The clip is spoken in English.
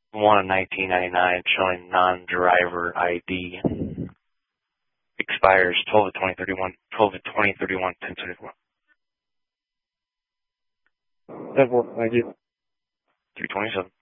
one of 1999 showing non-driver ID. Expires 12 of 2031, 12 of 2031, 1024. That works. Thank you. 327.